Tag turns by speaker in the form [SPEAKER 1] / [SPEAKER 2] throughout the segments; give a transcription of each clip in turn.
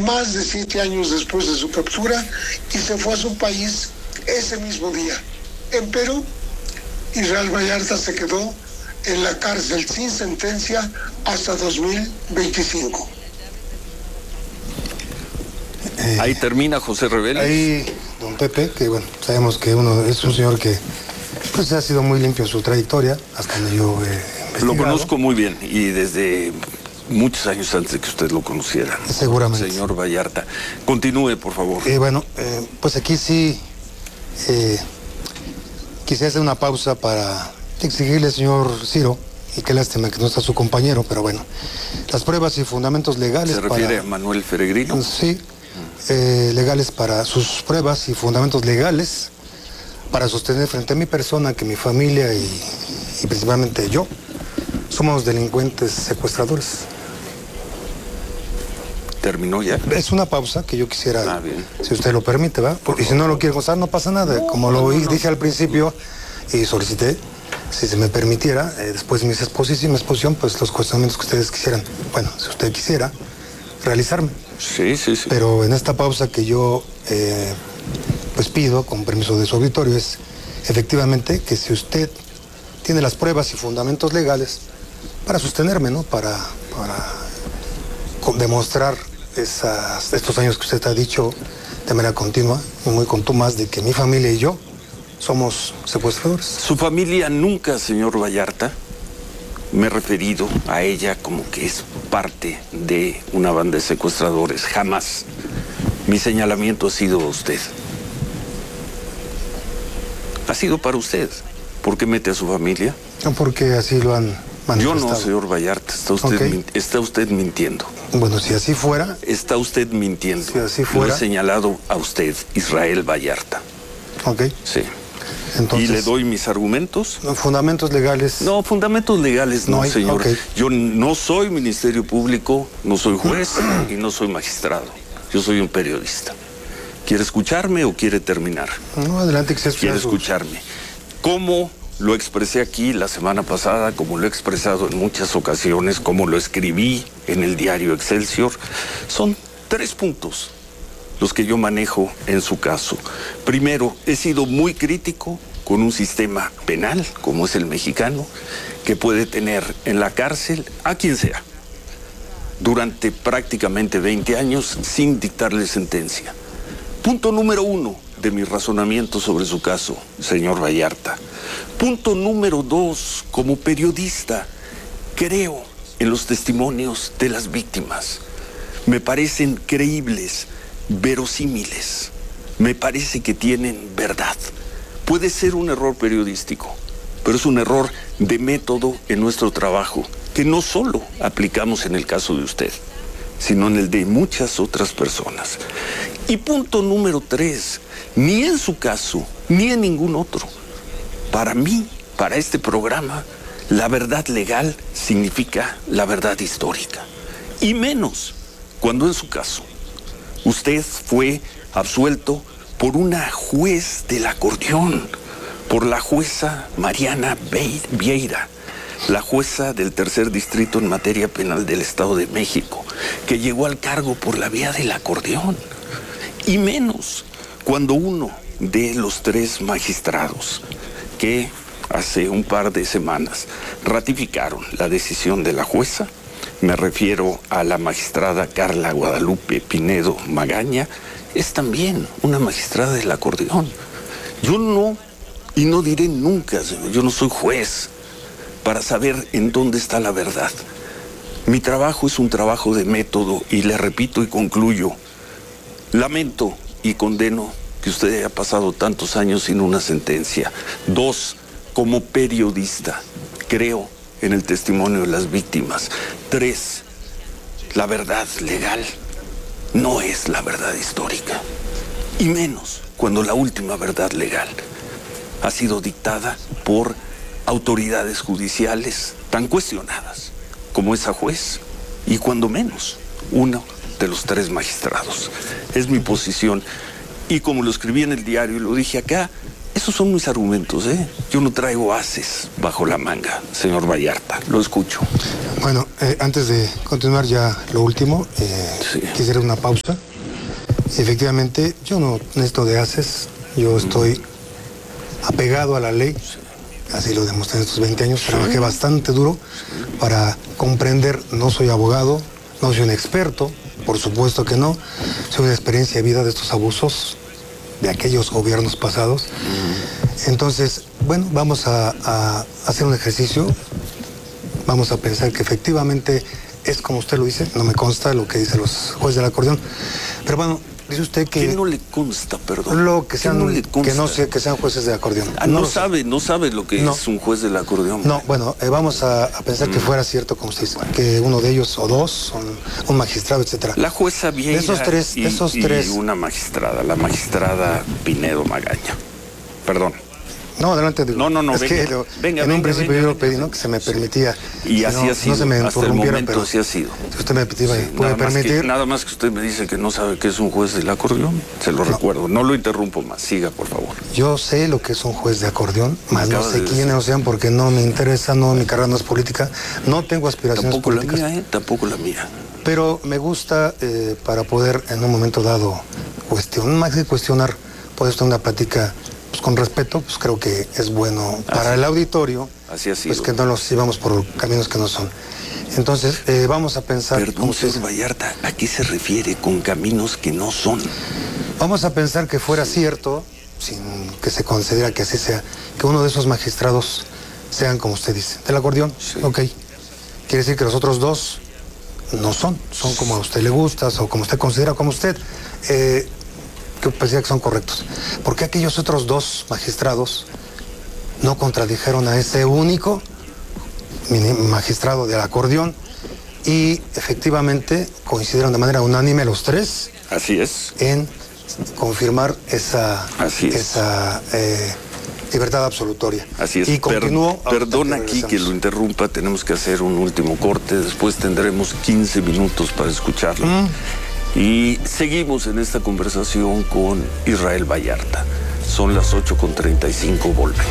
[SPEAKER 1] más de 7 años después de su captura, y se fue a su país ese mismo día. En Perú, Israel Vallarta se quedó en la cárcel sin sentencia hasta 2025.
[SPEAKER 2] Ahí termina José Reveles.
[SPEAKER 3] Ahí, don Pepe, que bueno, sabemos que uno es un señor que pues ha sido muy limpio en su trayectoria, hasta donde yo he
[SPEAKER 2] Lo conozco muy bien y desde muchos años antes de que usted lo conociera.
[SPEAKER 3] Seguramente.
[SPEAKER 2] Señor Vallarta. Continúe, por favor.
[SPEAKER 3] Pues aquí sí quisiera hacer una pausa para exigirle al señor Ciro, y qué lástima que no está su compañero, pero bueno, las pruebas y fundamentos legales.
[SPEAKER 2] ¿Se refiere a Manuel Feregrino?
[SPEAKER 3] Sí, legales para sus pruebas y fundamentos legales para sostener frente a mi persona que mi familia y principalmente yo somos delincuentes secuestradores.
[SPEAKER 2] ¿Terminó ya?
[SPEAKER 3] Es una pausa que yo quisiera,
[SPEAKER 2] bien.
[SPEAKER 3] si usted lo permite, ¿va? Y si no lo quiere gozar, no pasa nada. Como lo dije al principio y solicité, si se me permitiera, después de mi exposición, pues los cuestionamientos que ustedes quisieran, bueno, si usted quisiera, realizarme.
[SPEAKER 2] Sí.
[SPEAKER 3] Pero en esta pausa que yo pues pido, con permiso de su auditorio, es efectivamente que si usted tiene las pruebas y fundamentos legales para sostenerme, ¿no? Para demostrar estos años que usted ha dicho de manera continua y muy contumaz de que mi familia y yo somos secuestradores.
[SPEAKER 2] Su familia nunca, señor Vallarta, me he referido a ella como que es parte de una banda de secuestradores. Jamás. Mi señalamiento ha sido usted. Ha sido para usted. ¿Por qué mete a su familia?
[SPEAKER 3] No, porque así lo han manifestado.
[SPEAKER 2] Yo no, señor Vallarta. Está usted mintiendo.
[SPEAKER 3] Bueno, si así fuera...
[SPEAKER 2] Está usted mintiendo.
[SPEAKER 3] Si así fuera...
[SPEAKER 2] Lo he señalado a usted, Israel Vallarta.
[SPEAKER 3] Ok.
[SPEAKER 2] Sí.
[SPEAKER 3] Entonces,
[SPEAKER 2] ¿y le doy mis argumentos?
[SPEAKER 3] ¿Fundamentos legales?
[SPEAKER 2] No, fundamentos legales no, señor.
[SPEAKER 3] Okay.
[SPEAKER 2] Yo no soy Ministerio Público, no soy juez y no soy magistrado. Yo soy un periodista. ¿Quiere escucharme o quiere terminar?
[SPEAKER 3] No, adelante, que se
[SPEAKER 2] quiere escucharme. ¿Cómo lo expresé aquí la semana pasada, como lo he expresado en muchas ocasiones, como lo escribí en el diario Excelsior? Son 3 puntos los que yo manejo en su caso. Primero, he sido muy crítico con un sistema penal, como es el mexicano, que puede tener en la cárcel a quien sea, durante prácticamente 20 años, sin dictarle sentencia. Punto número 1 de mi razonamiento sobre su caso, señor Vallarta. Punto número 2, como periodista, creo en los testimonios de las víctimas. Me parecen creíbles, verosímiles. Me parece que tienen verdad. Puede ser un error periodístico, pero es un error de método en nuestro trabajo, que no solo aplicamos en el caso de usted, sino en el de muchas otras personas. Y punto número 3, ni en su caso, ni en ningún otro. Para mí, para este programa, la verdad legal significa la verdad histórica. Y menos cuando en su caso usted fue absuelto por una juez del acordeón, por la jueza Mariana Vieira, la jueza del tercer distrito en materia penal del Estado de México, que llegó al cargo por la vía del acordeón. Y menos cuando uno de los 3 magistrados que hace un par de semanas ratificaron la decisión de la jueza, me refiero a la magistrada Carla Guadalupe Pinedo Magaña, es también una magistrada del acordeón. Yo no, y no diré nunca, señor, yo no soy juez para saber en dónde está la verdad. Mi trabajo es un trabajo de método y le repito y concluyo, lamento y condeno que usted haya pasado tantos años sin una sentencia. 2, como periodista, creo en el testimonio de las víctimas. 3, la verdad legal no es la verdad histórica. Y menos cuando la última verdad legal ha sido dictada por autoridades judiciales tan cuestionadas como esa juez y cuando menos uno de los 3 magistrados. Es mi posición y como lo escribí en el diario y lo dije acá, Esos son mis argumentos, ¿eh? Yo no traigo ases bajo la manga, señor Vallarta. Lo escucho.
[SPEAKER 3] Bueno, antes de continuar ya lo último,
[SPEAKER 2] Sí.
[SPEAKER 3] quisiera una pausa. Efectivamente, yo no necesito de ases. Yo estoy apegado a la ley. Así lo demostré en estos 20 años. Trabajé bastante duro para comprender. No soy abogado, no soy un experto, por supuesto que no. Soy una experiencia de vida de estos abusos de aquellos gobiernos pasados. Entonces, bueno, vamos a hacer un ejercicio. Vamos a pensar que efectivamente es como usted lo dice. No me consta lo que dicen los jueces del acordeón. Pero bueno, dice usted que...
[SPEAKER 2] ¿Qué no le consta, perdón?
[SPEAKER 3] Lo que sean,
[SPEAKER 2] ¿Qué no le consta?
[SPEAKER 3] que no sé, que sean jueces de acordeón.
[SPEAKER 2] No sabe lo que
[SPEAKER 3] No.
[SPEAKER 2] es un juez del acordeón.
[SPEAKER 3] No, bueno, vamos a pensar que fuera cierto, como usted dice, que uno de ellos o dos son un magistrado, etcétera.
[SPEAKER 2] La jueza Vieira
[SPEAKER 3] Esos tres.
[SPEAKER 2] y una magistrada, la magistrada Pinedo Magaña. Perdón.
[SPEAKER 3] No, adelante. Digo.
[SPEAKER 2] No,
[SPEAKER 3] es
[SPEAKER 2] venga,
[SPEAKER 3] que
[SPEAKER 2] venga,
[SPEAKER 3] en un principio yo lo
[SPEAKER 2] venga.
[SPEAKER 3] pedí, ¿no? Que se me permitía.
[SPEAKER 2] Y así ha sido,
[SPEAKER 3] no se me
[SPEAKER 2] hasta el
[SPEAKER 3] interrumpiera,
[SPEAKER 2] momento
[SPEAKER 3] pero
[SPEAKER 2] así ha sido.
[SPEAKER 3] Si usted me puede
[SPEAKER 2] Nada
[SPEAKER 3] permitir.
[SPEAKER 2] nada más que usted me dice que no sabe qué es un juez del acordeón, se lo recuerdo. No lo interrumpo más, siga, por favor.
[SPEAKER 3] Yo sé lo que es un juez de acordeón, más no
[SPEAKER 2] Acaba
[SPEAKER 3] sé
[SPEAKER 2] de
[SPEAKER 3] quiénes
[SPEAKER 2] decir.
[SPEAKER 3] sean porque no me interesa, no, mi carrera no es política, no tengo aspiraciones
[SPEAKER 2] Tampoco
[SPEAKER 3] políticas.
[SPEAKER 2] la mía, tampoco la mía.
[SPEAKER 3] Pero me gusta para poder en un momento dado más que cuestionar, poder tener una plática pues, con respeto, pues creo que es bueno para el auditorio,
[SPEAKER 2] Así ha sido.
[SPEAKER 3] pues que no los llevamos por caminos que no son. Entonces, vamos a pensar...
[SPEAKER 2] Perdón, señor Vallarta, ¿a qué se refiere con caminos que no son?
[SPEAKER 3] Vamos a pensar que fuera cierto, sin que se considera que así sea, que uno de esos magistrados sean, como usted dice, del acordeón.
[SPEAKER 2] Sí.
[SPEAKER 3] Ok. Quiere decir que los otros dos no son como a usted le gusta, o como usted considera, como usted, que pensía que son correctos. ¿Por qué aquellos otros dos magistrados no contradijeron a ese único magistrado del acordeón y efectivamente coincidieron de manera unánime los tres
[SPEAKER 2] Así es.
[SPEAKER 3] en confirmar esa libertad absolutoria?
[SPEAKER 2] Así es.
[SPEAKER 3] Y continuó.
[SPEAKER 2] Perdón aquí que lo interrumpa, tenemos que hacer un último corte, después tendremos 15 minutos para escucharlo. Y seguimos en esta conversación con Israel Vallarta. Son las 8:35, volvemos.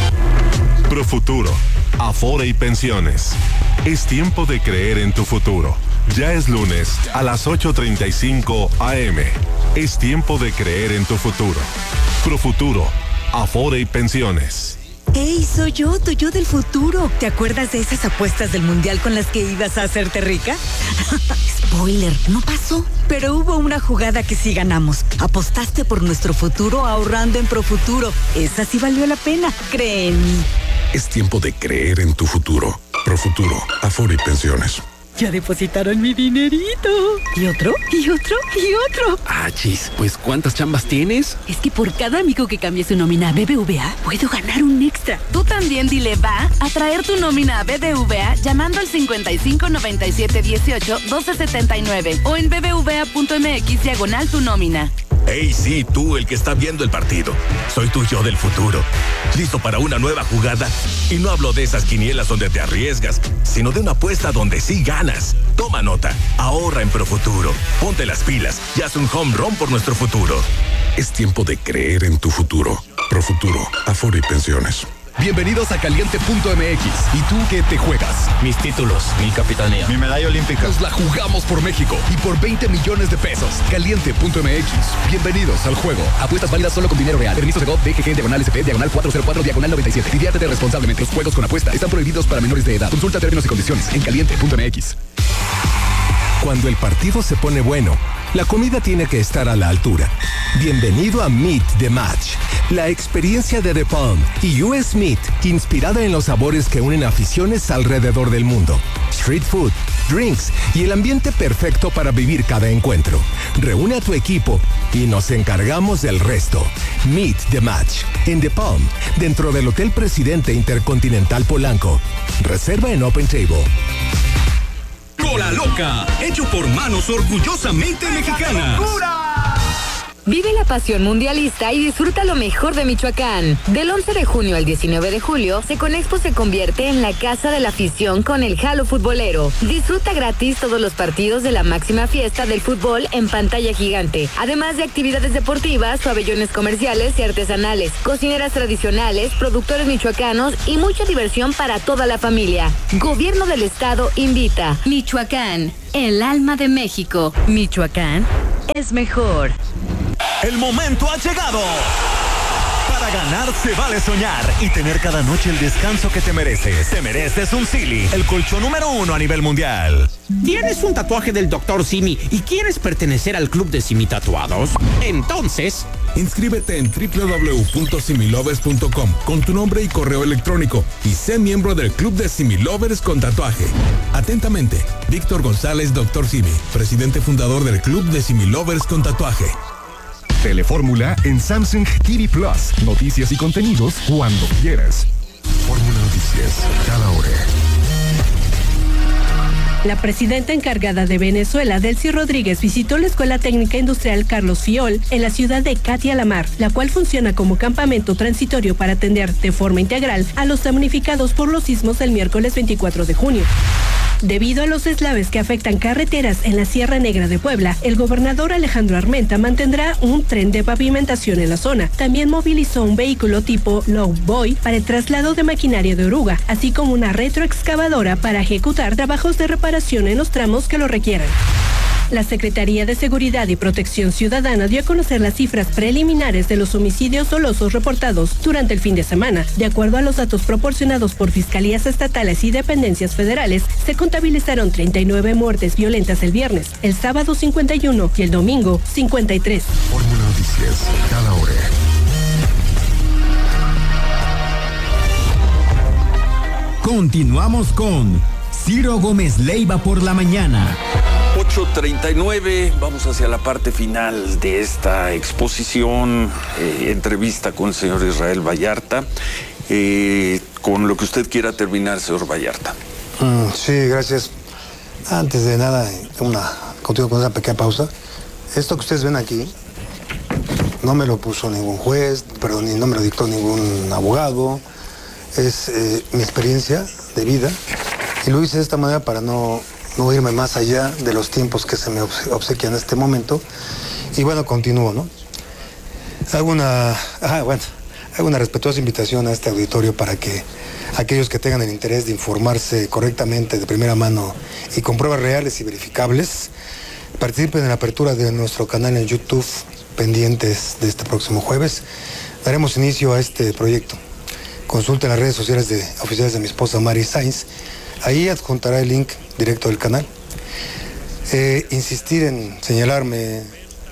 [SPEAKER 4] Profuturo, Afore y Pensiones. Es tiempo de creer en tu futuro. Ya es lunes a las 8:35 AM. Es tiempo de creer en tu futuro. Profuturo, Afore y Pensiones.
[SPEAKER 5] ¡Ey, soy yo, tu yo del futuro! ¿Te acuerdas de esas apuestas del mundial con las que ibas a hacerte rica? Spoiler, no pasó. Pero hubo una jugada que sí ganamos. Apostaste por nuestro futuro ahorrando en Profuturo. Esa sí valió la pena, cree en mí.
[SPEAKER 6] Es tiempo de creer en tu futuro. Profuturo, Afore y Pensiones.
[SPEAKER 5] Ya depositaron mi dinerito. ¿Y otro? ¿Y otro? ¿Y otro?
[SPEAKER 7] Ah, chis, pues ¿cuántas chambas tienes?
[SPEAKER 8] Es que por cada amigo que cambie su nómina a BBVA, puedo ganar un extra. Tú también dile va a traer tu nómina a BBVA llamando al 55 97 18 12 79 o en bbva.mx /tu nómina.
[SPEAKER 9] Hey, sí, tú, el que está viendo el partido. Soy tu yo del futuro. ¿Listo para una nueva jugada? Y no hablo de esas quinielas donde te arriesgas, sino de una apuesta donde sí ganas. Toma nota, ahorra en Profuturo. Ponte las pilas y haz un home run por nuestro futuro.
[SPEAKER 6] Es tiempo de creer en tu futuro. Profuturo, Afore y Pensiones.
[SPEAKER 7] Bienvenidos a Caliente.mx. ¿Y tú qué te juegas?
[SPEAKER 10] Mis títulos, mi capitanía, mi medalla olímpica.
[SPEAKER 7] Nos la jugamos por México y por 20 millones de pesos. Caliente.mx. Bienvenidos al juego. Apuestas válidas solo con dinero real. Permiso de GOV, DGG, /SP, /404, /97. Diviértete responsablemente. Los juegos con apuesta están prohibidos para menores de edad. Consulta términos y condiciones en Caliente.mx.
[SPEAKER 11] Cuando el partido se pone bueno, la comida tiene que estar a la altura. Bienvenido a Meet the Match, la experiencia de The Palm y US Meat, inspirada en los sabores que unen aficiones alrededor del mundo. Street food, drinks y el ambiente perfecto para vivir cada encuentro. Reúne a tu equipo y nos encargamos del resto. Meet the Match en The Palm, dentro del Hotel Presidente Intercontinental Polanco. Reserva en Open Table.
[SPEAKER 12] Cola Loca, hecho por manos orgullosamente mexicanas. Vive la pasión mundialista y disfruta lo mejor de Michoacán. Del 11 de junio al 19 de julio, Seconexpo se convierte en la casa de la afición con el Jalo Futbolero. Disfruta gratis todos los partidos de la máxima fiesta del fútbol en pantalla gigante, además de actividades deportivas, pabellones comerciales y artesanales, cocineras tradicionales, productores michoacanos y mucha diversión para toda la familia. Gobierno del Estado invita.
[SPEAKER 8] Michoacán, el alma de México.
[SPEAKER 5] Michoacán es mejor.
[SPEAKER 13] El momento ha llegado. Para ganar se vale soñar y tener cada noche el descanso que te mereces. Te mereces un Silly, el colchón número 1 a nivel mundial.
[SPEAKER 14] ¿Tienes un tatuaje del Dr. Simi y quieres pertenecer al club de Simi Tatuados? Entonces,
[SPEAKER 6] inscríbete en www.similovers.com con tu nombre y correo electrónico y sé miembro del club de Similovers con tatuaje. Atentamente, Víctor González, Dr. Simi, presidente fundador del club de Similovers con tatuaje.
[SPEAKER 15] Telefórmula en Samsung TV Plus. Noticias y contenidos cuando quieras.
[SPEAKER 6] Fórmula Noticias, cada hora.
[SPEAKER 16] La presidenta encargada de Venezuela, Delcy Rodríguez, visitó la Escuela Técnica Industrial Carlos Fiol en la ciudad de Catia-la-Mar, la cual funciona como campamento transitorio para atender de forma integral a los damnificados por los sismos del miércoles 24 de junio. Debido a los deslaves que afectan carreteras en la Sierra Negra de Puebla, el gobernador Alejandro Armenta mantendrá un tren de pavimentación en la zona. También movilizó un vehículo tipo Low Boy para el traslado de maquinaria de oruga, así como una retroexcavadora para ejecutar trabajos de reparación en los tramos que lo requieran. La Secretaría de Seguridad y Protección Ciudadana dio a conocer las cifras preliminares de los homicidios dolosos reportados durante el fin de semana. De acuerdo a los datos proporcionados por fiscalías estatales y dependencias federales, se contabilizaron 39 muertes violentas el viernes, el sábado 51 y el domingo 53.
[SPEAKER 6] Fórmula Noticias, cada hora.
[SPEAKER 17] Continuamos con Ciro Gómez Leiva por la mañana.
[SPEAKER 2] 8:39, vamos hacia la parte final de esta exposición, entrevista con el señor Israel Vallarta. Con lo que usted quiera terminar, señor Vallarta.
[SPEAKER 3] Sí, gracias. Antes de nada, continuo con una pequeña pausa. Esto que ustedes ven aquí, no me lo puso ningún juez, perdón, ni no me lo dictó ningún abogado. Es mi experiencia de vida y lo hice de esta manera para no irme más allá de los tiempos que se me obsequian en este momento. Y bueno, continúo, ¿no? Hago una respetuosa invitación a este auditorio para que aquellos que tengan el interés de informarse correctamente de primera mano y con pruebas reales y verificables, participen en la apertura de nuestro canal en YouTube, pendientes de este próximo jueves. Daremos inicio a este proyecto. Consulten las redes sociales oficiales de mi esposa Mari Sainz. Ahí adjuntará el link directo del canal. Insistir en señalarme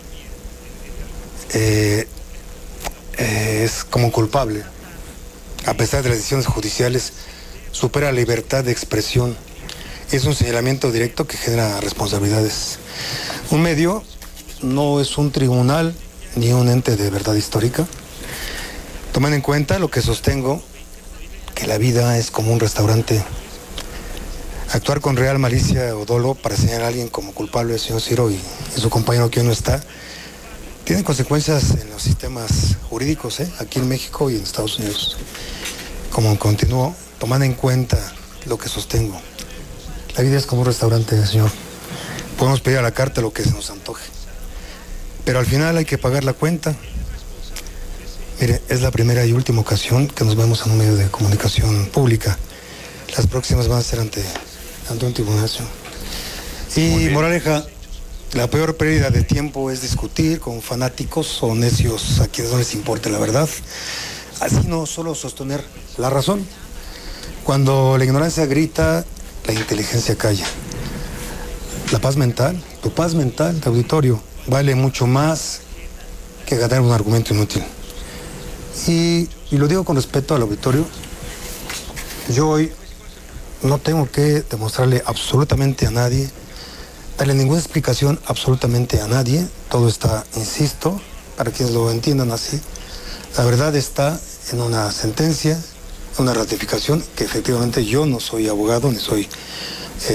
[SPEAKER 3] es como culpable, a pesar de las decisiones judiciales, supera la libertad de expresión. Es un señalamiento directo que genera responsabilidades. Un medio no es un tribunal ni un ente de verdad histórica. Tomen en cuenta lo que sostengo, que la vida es como un restaurante. Actuar con real malicia o dolo para señalar a alguien como culpable, el señor Ciro y su compañero que hoy no está, tiene consecuencias en los sistemas jurídicos, aquí en México y en Estados Unidos. Como continúo, tomando en cuenta lo que sostengo. La vida es como un restaurante, señor. Podemos pedir a la carta lo que se nos antoje, pero al final hay que pagar la cuenta. Mire, es la primera y última ocasión que nos vemos en un medio de comunicación pública. Las próximas van a ser ante un tribunal. Y moraleja, la peor pérdida de tiempo es discutir con fanáticos o necios a quienes no les importa la verdad. Así no solo sostener la razón. Cuando la ignorancia grita, la inteligencia calla. La paz mental, tu paz mental, tu auditorio, vale mucho más que ganar un argumento inútil. Y lo digo con respeto al auditorio. Yo hoy no tengo que demostrarle absolutamente a nadie, darle ninguna explicación absolutamente a nadie. Todo está, insisto, para quienes lo entiendan así, la verdad está en una sentencia, una ratificación, que efectivamente yo no soy abogado ni soy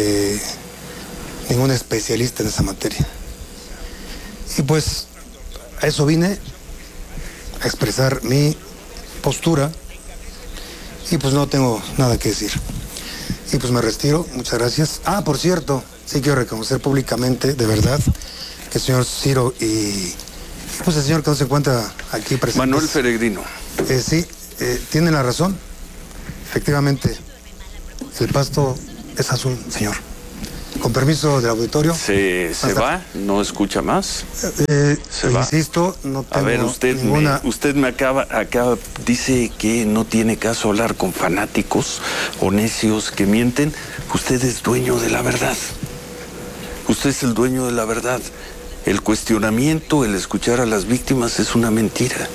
[SPEAKER 3] ningún especialista en esa materia. Y pues a eso vine, a expresar mi postura, y pues no tengo nada que decir. Y pues me retiro, muchas gracias. Ah, por cierto, sí quiero reconocer públicamente, de verdad, que el señor Ciro y pues el señor que no se encuentra aquí presente.
[SPEAKER 2] Manuel Peregrino.
[SPEAKER 3] Sí, tienen la razón. Efectivamente, el pasto es azul, señor. Con permiso del auditorio.
[SPEAKER 2] Se va, no escucha más. Se va.
[SPEAKER 3] Insisto, no tengo
[SPEAKER 2] A ver, usted me acaba, dice que no tiene caso hablar con fanáticos o necios que mienten. Usted es dueño de la verdad. Usted es el dueño de la verdad. El cuestionamiento, el escuchar a las víctimas es una mentira.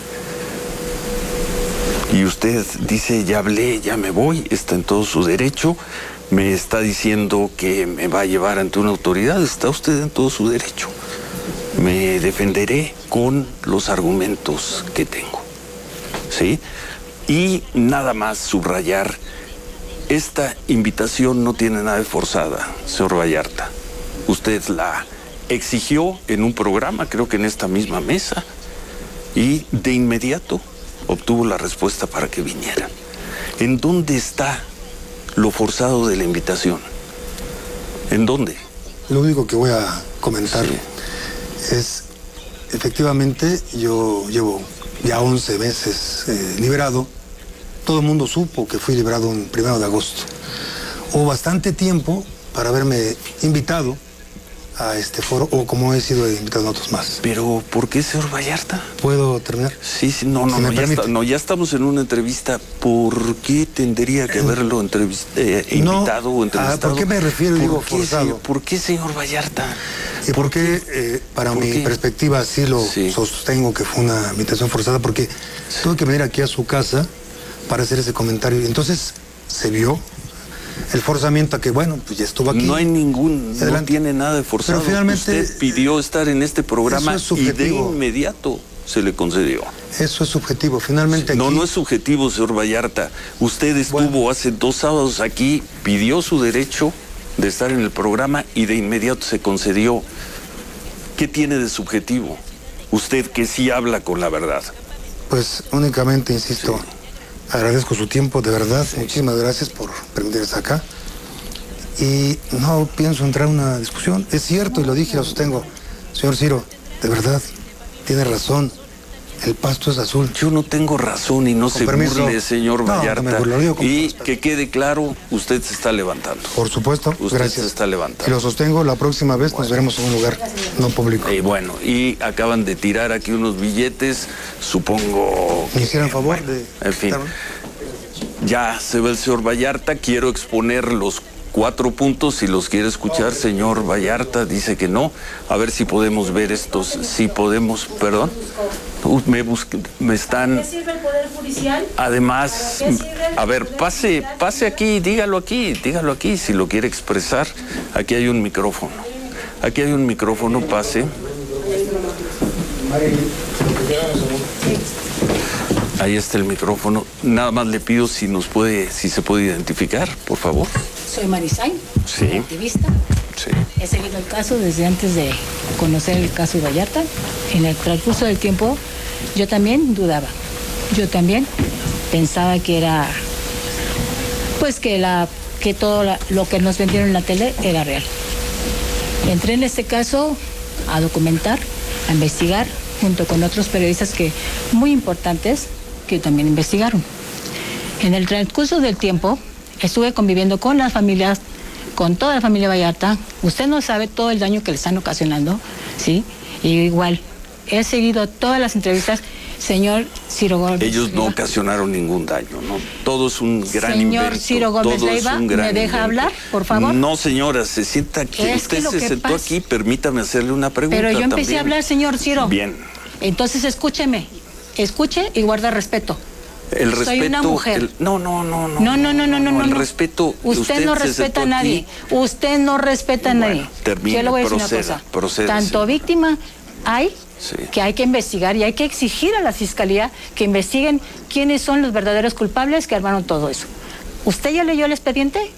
[SPEAKER 2] Y usted dice, ya hablé, ya me voy, está en todo su derecho. Me está diciendo que me va a llevar ante una autoridad, está usted en todo su derecho. Me defenderé con los argumentos que tengo, ¿sí? Y nada más subrayar, esta invitación no tiene nada de forzada, señor Vallarta. Usted la exigió en un programa, creo que en esta misma mesa, y de inmediato obtuvo la respuesta para que viniera. ¿En dónde está lo forzado de la invitación? ¿En dónde?
[SPEAKER 3] Lo único que voy a comentar es, efectivamente, yo llevo ya 11 meses liberado. Todo el mundo supo que fui liberado el 1 de agosto. Hubo bastante tiempo para haberme invitado a este foro, o como he sido invitado a otros más.
[SPEAKER 2] Pero, ¿por qué, señor Vallarta?
[SPEAKER 3] ¿Puedo terminar?
[SPEAKER 2] Sí, ya estamos en una entrevista. ¿Por qué tendría que haberlo invitado o entrevistado?
[SPEAKER 3] ¿Por qué me refiero, digo, forzado?
[SPEAKER 2] ¿Por qué, señor Vallarta?
[SPEAKER 3] ¿Y por qué, para mi perspectiva, sí lo sostengo que fue una invitación forzada? Porque tuve que venir aquí a su casa para hacer ese comentario. Y entonces se vio el forzamiento a que, bueno, pues ya estuvo aquí.
[SPEAKER 2] No hay no tiene nada de forzado.
[SPEAKER 3] Pero finalmente
[SPEAKER 2] usted pidió estar en este programa y de inmediato se le concedió.
[SPEAKER 3] Eso es subjetivo, finalmente.
[SPEAKER 2] No, no es subjetivo, señor Vallarta. Usted estuvo hace 2 sábados aquí, pidió su derecho de estar en el programa y de inmediato se concedió. ¿Qué tiene de subjetivo? Usted que sí habla con la verdad.
[SPEAKER 3] Pues únicamente, insisto, agradezco su tiempo, de verdad. Muchísimas gracias por permitirme estar acá. Y no pienso entrar en una discusión. Es cierto, y lo dije, lo sostengo. Señor Ciro, de verdad, tiene razón. El pasto es azul.
[SPEAKER 2] Yo no tengo razón y no se burle, señor Vallarta.
[SPEAKER 3] No me burlo,
[SPEAKER 2] y que quede claro, usted se está levantando.
[SPEAKER 3] Por supuesto,
[SPEAKER 2] usted
[SPEAKER 3] gracias.
[SPEAKER 2] Se está levantando.
[SPEAKER 3] Y lo sostengo, la próxima vez nos veremos en un lugar no público.
[SPEAKER 2] Y bueno, y acaban de tirar aquí unos billetes, supongo...
[SPEAKER 3] ¿Me hicieran favor de...?
[SPEAKER 2] En fin, ya se ve el señor Vallarta, quiero exponer los 4 puntos, si los quiere escuchar, señor Vallarta, dice que no. A ver si podemos ver estos, si podemos, perdón. Me están...
[SPEAKER 18] ¿Qué sirve el Poder Judicial?
[SPEAKER 2] Además, a ver, pase aquí, dígalo aquí, si lo quiere expresar. Aquí hay un micrófono. Aquí hay un micrófono, pase. Ahí está el micrófono. Nada más le pido si se puede identificar, por favor.
[SPEAKER 18] Soy Marisain, activista.
[SPEAKER 2] Sí.
[SPEAKER 18] He seguido el caso desde antes de conocer el caso de Vallarta. En el transcurso del tiempo, yo también dudaba. Yo también pensaba que era, pues que todo lo que nos vendieron en la tele era real. Entré en este caso a documentar, a investigar, junto con otros periodistas muy importantes que también investigaron. En el transcurso del tiempo, estuve conviviendo con las familias, con toda la familia Vallarta. Usted no sabe todo el daño que le están ocasionando, ¿sí? Y igual, he seguido todas las entrevistas. Señor Ciro Gómez.
[SPEAKER 2] Ellos no ocasionaron ningún daño, ¿no? Todo es un gran invento.
[SPEAKER 18] Señor Ciro Gómez Leiva, ¿me deja hablar, por favor?
[SPEAKER 2] No, señora, se sienta aquí. Usted se sentó aquí, permítame hacerle una pregunta.
[SPEAKER 18] Pero yo empecé a hablar, señor Ciro.
[SPEAKER 2] Bien.
[SPEAKER 18] Entonces escúcheme, escuche y guarda respeto.
[SPEAKER 2] El respeto.
[SPEAKER 18] Soy una mujer.
[SPEAKER 2] No. El respeto.
[SPEAKER 18] Usted no respeta a nadie. Usted no respeta a nadie.
[SPEAKER 2] Termine,
[SPEAKER 18] yo le voy a decir una cosa. Tanto víctima hay que hay que investigar y hay que exigir a la fiscalía que investiguen quiénes son los verdaderos culpables que armaron todo eso. ¿Usted ya leyó el expediente?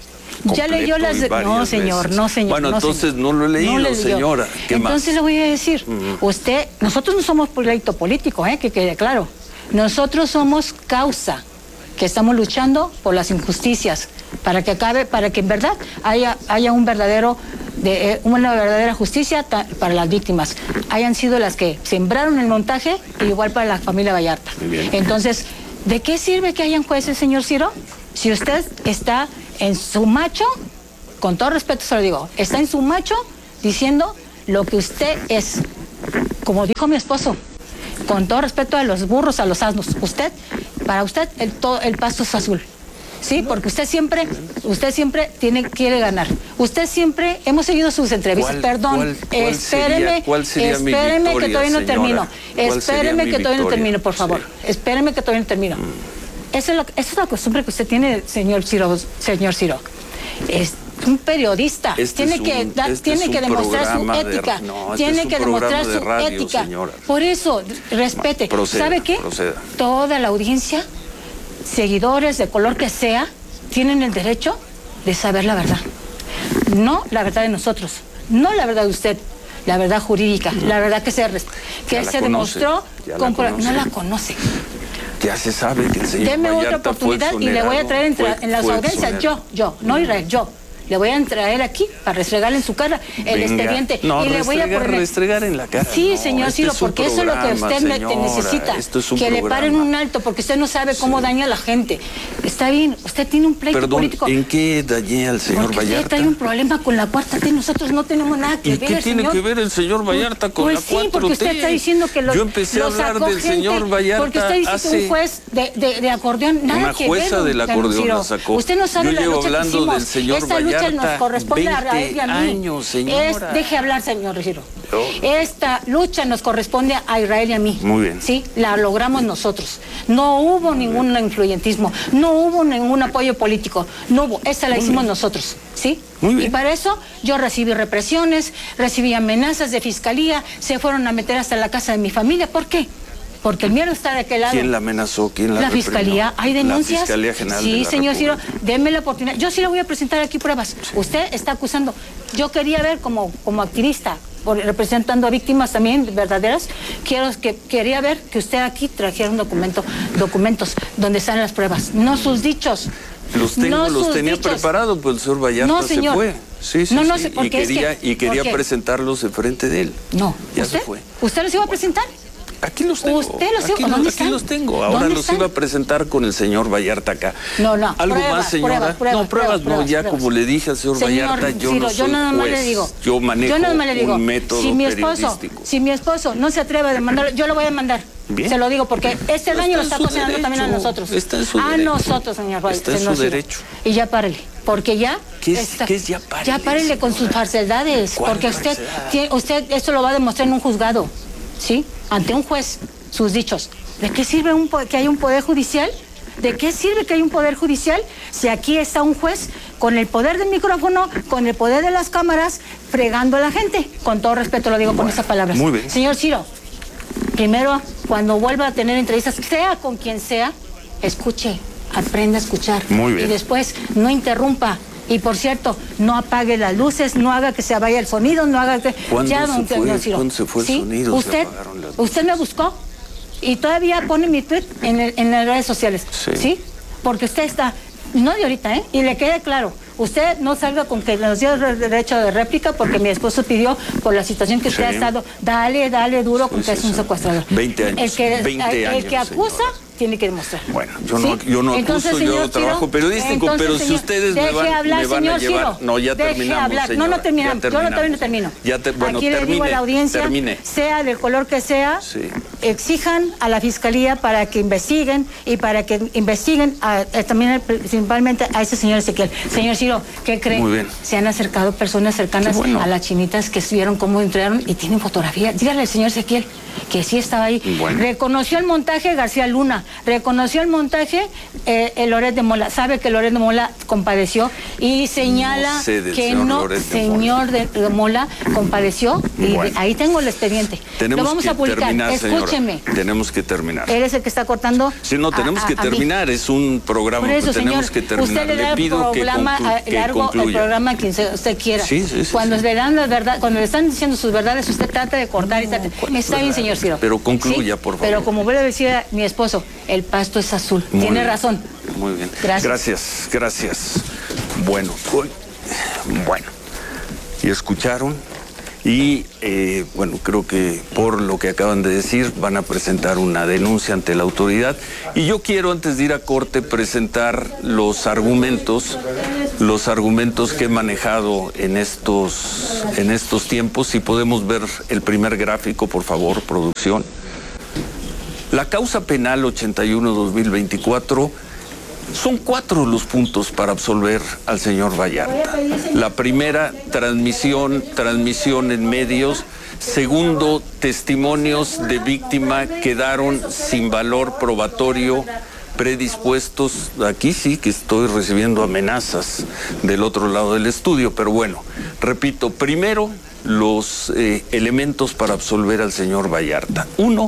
[SPEAKER 2] completo.
[SPEAKER 19] Ya leyó las... No, señor,
[SPEAKER 2] veces.
[SPEAKER 19] no, señor.
[SPEAKER 2] Bueno,
[SPEAKER 19] no,
[SPEAKER 2] entonces
[SPEAKER 19] señor.
[SPEAKER 2] no lo he leído,
[SPEAKER 19] le leyó.
[SPEAKER 2] señora. ¿Qué
[SPEAKER 19] entonces
[SPEAKER 2] más?
[SPEAKER 19] le voy a decir, nosotros no somos pleito político, que quede claro. Nosotros somos causa, que estamos luchando por las injusticias, para que acabe, para que en verdad haya una verdadera justicia para las víctimas. Hayan sido las que sembraron el montaje, y igual para la familia Vallarta. Entonces, ¿de qué sirve que hayan jueces, señor Ciro? Si usted está en su macho, con todo respeto se lo digo, está en su macho diciendo lo que usted es. Como dijo mi esposo, con todo respeto a los burros, a los asnos, para usted el pasto es azul. Sí, porque usted siempre quiere ganar. Usted siempre, hemos seguido sus entrevistas, espéreme que todavía no termino. Espéreme que todavía no termino, por favor. Espéreme que todavía no termino. Esa es la costumbre que usted tiene, señor Ciro. Es un periodista. Tiene que demostrar su ética. Tiene que demostrar su ética. Por eso, respete. ¿Sabe qué? Toda la audiencia, seguidores de color que sea, tienen el derecho de saber la verdad. No la verdad de nosotros, no la verdad de usted, la verdad jurídica, la verdad que se demostró. No la conoce.
[SPEAKER 2] Ya se sabe que el señor
[SPEAKER 19] Deme
[SPEAKER 2] Vallarta
[SPEAKER 19] otra oportunidad y le voy a traer en las audiencias. No Israel, yo. Le voy a traer aquí para restregarle en su cara el expediente.
[SPEAKER 2] No,
[SPEAKER 19] y le voy a poner...
[SPEAKER 2] restregar en la cara.
[SPEAKER 19] Sí, señor Ciro, porque eso es lo que usted necesita. Que le paren un alto, porque usted no sabe cómo daña a la gente. Está bien, usted tiene un pleito político.
[SPEAKER 2] ¿En qué dañé al señor Vallarta?
[SPEAKER 19] Usted trae un problema con la 4T, nosotros no tenemos nada que ver,
[SPEAKER 2] ¿Y qué tiene que ver el señor Vallarta con la 4T?
[SPEAKER 19] Pues sí, porque usted está diciendo que
[SPEAKER 2] yo empecé a hablar del señor Vallarta
[SPEAKER 19] porque usted dice que un juez de acordeón, nada que ver.
[SPEAKER 2] Una jueza del acordeón la sacó.
[SPEAKER 19] Usted no sabe la lucha que hicimos.
[SPEAKER 2] Del señor
[SPEAKER 19] Esta lucha nos corresponde a él y a mí.
[SPEAKER 2] Años, señora.
[SPEAKER 19] Deje hablar, señor Ciro. Esta lucha nos corresponde a Israel y a mí.
[SPEAKER 2] Muy bien.
[SPEAKER 19] Sí, la logramos nosotros. No hubo ningún influyentismo, no hubo ningún apoyo político, no hubo. Esta la hicimos nosotros, ¿sí?
[SPEAKER 2] Muy bien.
[SPEAKER 19] Y para eso yo recibí represiones, recibí amenazas de fiscalía, se fueron a meter hasta la casa de mi familia. ¿Por qué? Porque el miedo está de aquel lado.
[SPEAKER 2] ¿Quién la amenazó? ¿Quién la reprimió?
[SPEAKER 19] Fiscalía. ¿Hay denuncias?
[SPEAKER 2] La Fiscalía General de la
[SPEAKER 19] señor Ciro,
[SPEAKER 2] República.
[SPEAKER 19] déme la oportunidad. Yo sí le voy a presentar aquí pruebas. Sí. Usted está acusando. Yo quería ver como activista, representando a víctimas también verdaderas, quería ver que usted aquí trajera un documentos donde están las pruebas, no sus dichos.
[SPEAKER 2] Los tenía preparados, pues el señor Vallarta se fue. Sí, y quería presentarlos enfrente de él.
[SPEAKER 19] No.
[SPEAKER 2] Ya se fue.
[SPEAKER 19] ¿Usted los iba a presentar?
[SPEAKER 2] Aquí los tengo.
[SPEAKER 19] ¿Usted los
[SPEAKER 2] tengo. Ahora los iba a presentar con el señor Vallarta acá.
[SPEAKER 19] No.
[SPEAKER 2] ¿Algo más, señora? Pruebas, como le dije al señor Vallarta, yo no soy juez. Yo manejo un método periodístico.
[SPEAKER 19] Si mi esposo no se atreve a demandarlo, yo lo voy a demandar.
[SPEAKER 2] Bien.
[SPEAKER 19] Se lo digo porque este daño lo está ocasionando también a nosotros.
[SPEAKER 2] Está en su derecho.
[SPEAKER 19] A nosotros, señor Vallarta.
[SPEAKER 2] Está en su derecho.
[SPEAKER 19] Y ya párele. Porque ya...
[SPEAKER 2] ¿Qué es ya párele?
[SPEAKER 19] Ya párele con sus falsedades. Porque usted esto lo va a demostrar en un juzgado. ¿Sí? Ante un juez, sus dichos. ¿De qué sirve que haya un poder judicial? ¿De qué sirve que haya un poder judicial si aquí está un juez con el poder del micrófono, con el poder de las cámaras, fregando a la gente? Con todo respeto lo digo con esas palabras.
[SPEAKER 2] Muy bien.
[SPEAKER 19] Señor Ciro, primero, cuando vuelva a tener entrevistas, sea con quien sea, escuche, aprenda a escuchar.
[SPEAKER 2] Muy bien.
[SPEAKER 19] Y después, no interrumpa. Y por cierto, no apague las luces, no haga que se vaya el sonido, no haga que...
[SPEAKER 2] ¿Cuándo se fue el sonido?
[SPEAKER 19] Usted me buscó y todavía pone mi tweet en las redes sociales. Sí. Porque usted está, no de ahorita, y le quede claro, usted no salga con que nos dio derecho de réplica porque mi esposo pidió por la situación que usted ha estado, dale duro porque es un secuestrador.
[SPEAKER 2] 20 años.
[SPEAKER 19] El que acusa... tiene que demostrar.
[SPEAKER 2] Bueno, yo no acuso, yo trabajo periodístico, pero si ustedes me van a llevar... No, ya terminamos, señora.
[SPEAKER 19] No terminamos, yo todavía no termino. Aquí le digo a la audiencia, sea del color que sea, exijan a la Fiscalía para que investiguen y para que investiguen también principalmente a ese señor Ezequiel. Señor Ciro, ¿qué cree?
[SPEAKER 2] Muy bien.
[SPEAKER 19] Se han acercado personas cercanas a las chinitas que vieron cómo entraron y tienen fotografía. Dígale al señor Ezequiel que sí estaba ahí.
[SPEAKER 2] Bueno.
[SPEAKER 19] Reconoció el montaje García Luna, reconoció el montaje Loret de Mola, sabe que Loret de Mola compadeció y señala señor de Mola compadeció y ahí tengo el expediente.
[SPEAKER 2] Tenemos
[SPEAKER 19] lo vamos a publicar.
[SPEAKER 2] Terminar,
[SPEAKER 19] Escuche, escúcheme.
[SPEAKER 2] Tenemos que terminar.
[SPEAKER 19] Él es el que está cortando.
[SPEAKER 2] Sí, no, tenemos que terminar. Es un programa que tenemos que terminar.
[SPEAKER 19] Usted le da
[SPEAKER 2] pido
[SPEAKER 19] el programa quien usted quiera.
[SPEAKER 2] Sí.
[SPEAKER 19] Cuando le dan la verdad, cuando le están diciendo sus verdades, usted trata de cortar. Está bien, señor Ciro.
[SPEAKER 2] Pero concluya, por favor.
[SPEAKER 19] Pero como vuelve a decir a mi esposo, el pasto es azul. Tiene razón.
[SPEAKER 2] Muy bien.
[SPEAKER 19] Gracias.
[SPEAKER 2] Bueno. Y escucharon. Y bueno, creo que por lo que acaban de decir van a presentar una denuncia ante la autoridad. Y yo quiero, antes de ir a corte, presentar los argumentos que he manejado en estos tiempos. Si podemos ver el primer gráfico, por favor, producción. La causa penal 81-2024, son 4 los puntos para absolver al señor Vallarta. La primera, transmisión en medios. Segundo, testimonios de víctima quedaron sin valor probatorio, predispuestos. Aquí sí que estoy recibiendo amenazas del otro lado del estudio, pero bueno, repito, primero los elementos para absolver al señor Vallarta. 1,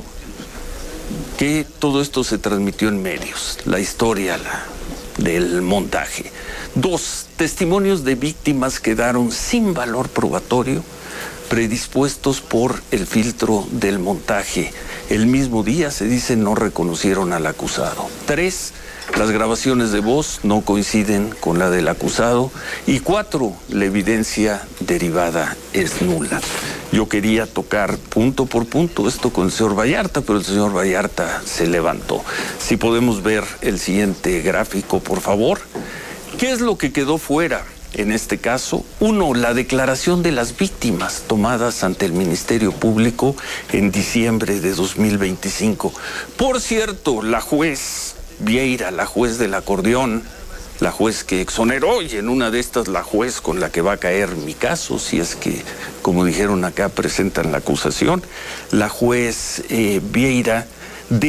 [SPEAKER 2] que todo esto se transmitió en medios, la historia del montaje. 2, testimonios de víctimas quedaron sin valor probatorio, predispuestos por el filtro del montaje. El mismo día, se dice, no reconocieron al acusado. 3, las grabaciones de voz no coinciden con la del acusado. Y 4, la evidencia derivada es nula. Yo quería tocar punto por punto esto con el señor Vallarta, pero el señor Vallarta se levantó. Si podemos ver el siguiente gráfico, por favor. ¿Qué es lo que quedó fuera en este caso? 1, la declaración de las víctimas tomadas ante el Ministerio Público en diciembre de 2025. Por cierto, la juez Vieira, la juez del acordeón, la juez que exoneró, y en una de estas la juez con la que va a caer mi caso, si es que, como dijeron acá, presentan la acusación, la juez Vieira, de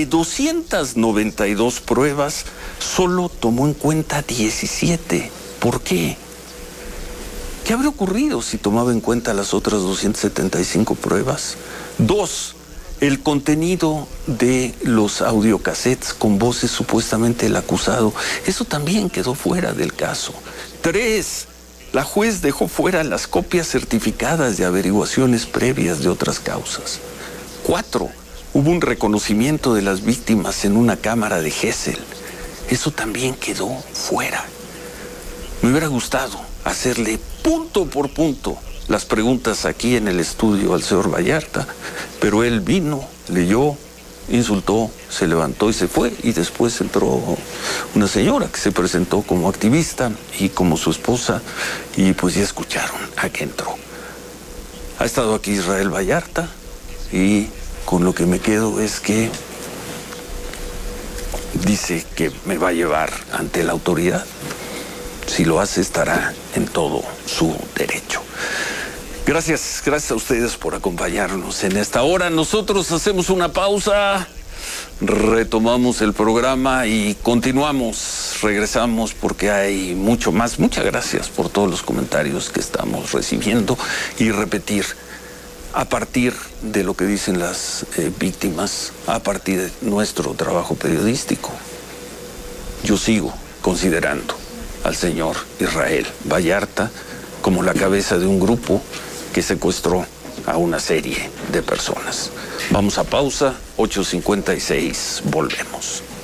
[SPEAKER 2] 292 pruebas, solo tomó en cuenta 17. ¿Por qué? ¿Qué habría ocurrido si tomaba en cuenta las otras 275 pruebas? 2, el contenido de los audiocassettes con voces supuestamente del acusado. Eso también quedó fuera del caso. 3, la juez dejó fuera las copias certificadas de averiguaciones previas de otras causas. 4, hubo un reconocimiento de las víctimas en una cámara de Gesell. Eso también quedó fuera. Me hubiera gustado hacerle punto por punto las preguntas aquí en el estudio al señor Vallarta, pero él vino, leyó, insultó, se levantó y se fue, y después entró una señora que se presentó como activista y como su esposa, y pues ya escucharon a qué entró. Ha estado aquí Israel Vallarta, y con lo que me quedo es que dice que me va a llevar ante la autoridad. Si lo hace, estará en todo su derecho. Gracias a ustedes por acompañarnos en esta hora. Nosotros hacemos una pausa, retomamos el programa y continuamos. Regresamos porque hay mucho más. Muchas gracias por todos los comentarios que estamos recibiendo. Y repetir, a partir de lo que dicen las víctimas, a partir de nuestro trabajo periodístico, yo sigo considerando al señor Israel Vallarta como la cabeza de un grupo que secuestró a una serie de personas. Vamos a pausa, 8:56, volvemos.